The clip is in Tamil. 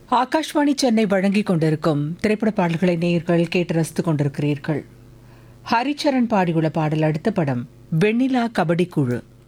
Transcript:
ஆகாஷ்வாணி சென்னை வழங்கிக் கொண்டிருக்கும் திரைப்பட பாடல்களை நேயர்கள் கேட்டு ரசித்துக் கொண்டிருக்கிறீர்கள். ஹரிச்சரன் பாடியுள்ள பாடல் அடுத்த படம் வெண்ணிலா கபடி குழு.